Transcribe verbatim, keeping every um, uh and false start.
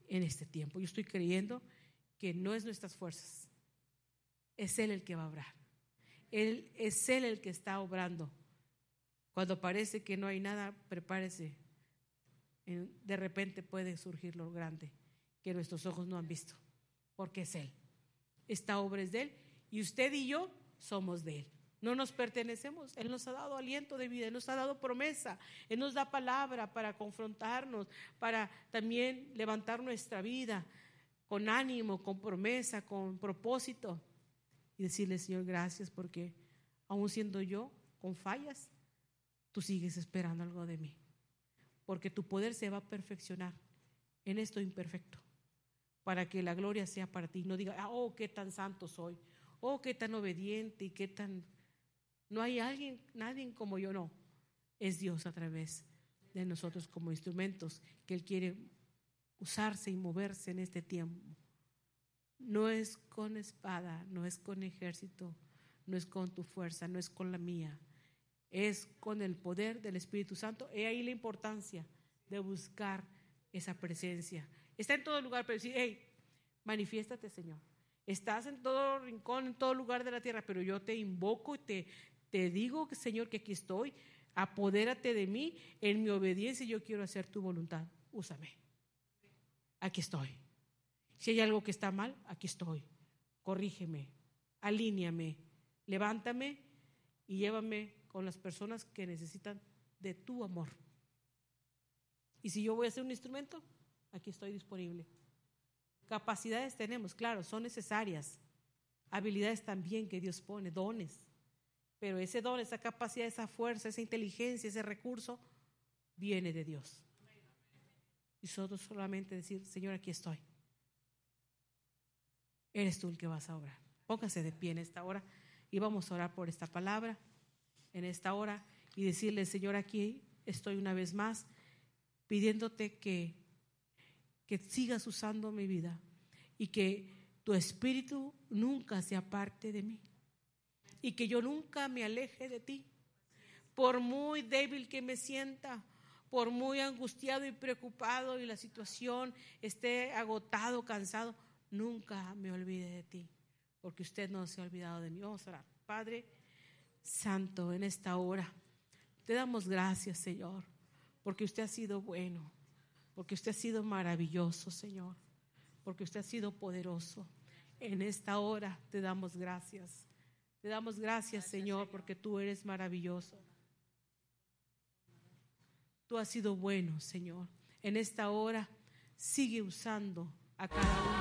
en este tiempo. Yo estoy creyendo que no es nuestras fuerzas, es Él el que va a obrar. Él, es Él el que está obrando. Cuando parece que no hay nada, prepárese. De repente puede surgir lo grande que nuestros ojos no han visto, porque es Él. Esta obra es de Él y usted y yo somos de Él. No nos pertenecemos. Él nos ha dado aliento de vida, Él nos ha dado promesa, Él nos da palabra para confrontarnos, para también levantar nuestra vida con ánimo, con promesa, con propósito y decirle: Señor, gracias, porque aún siendo yo con fallas, tú sigues esperando algo de mí, porque tu poder se va a perfeccionar en esto imperfecto, para que la gloria sea para ti. No diga: ah, oh, qué tan santo soy, oh, qué tan obediente y qué tan... No hay alguien, nadie como yo. No, es Dios a través de nosotros como instrumentos que Él quiere usarse y moverse en este tiempo. No es con espada, no es con ejército, no es con tu fuerza, no es con la mía, es con el poder del Espíritu Santo. He ahí la importancia de buscar esa presencia. Está en todo lugar, pero decir: hey, manifiéstate, Señor. Estás en todo rincón, en todo lugar de la tierra, pero yo te invoco y te, te digo, Señor, que aquí estoy. Apodérate de mí en mi obediencia. Yo quiero hacer tu voluntad. Úsame. Aquí estoy. Si hay algo que está mal, aquí estoy. Corrígeme, alíñame, levántame y llévame con las personas que necesitan de tu amor. Y si yo voy a ser un instrumento, aquí estoy disponible. Capacidades tenemos, claro, son necesarias. Habilidades también que Dios pone, dones. Pero ese don, esa capacidad, esa fuerza, esa inteligencia, ese recurso, viene de Dios. Y nosotros solamente decir: Señor, aquí estoy. Eres tú el que vas a obrar. Póngase de pie en esta hora y vamos a orar por esta palabra en esta hora y decirle: Señor, aquí estoy una vez más pidiéndote que, que sigas usando mi vida y que tu espíritu nunca se aparte de mí y que yo nunca me aleje de ti. Por muy débil que me sienta, por muy angustiado y preocupado y la situación esté agotado, cansado, nunca me olvide de ti, porque usted no se ha olvidado de mí. Vamos a orar. Padre Santo, en esta hora te damos gracias, Señor, porque usted ha sido bueno, porque usted ha sido maravilloso, Señor, porque usted ha sido poderoso. En esta hora te damos gracias. Te damos gracias, Señor, porque tú eres maravilloso. Tú has sido bueno, Señor. En esta hora sigue usando a cada uno.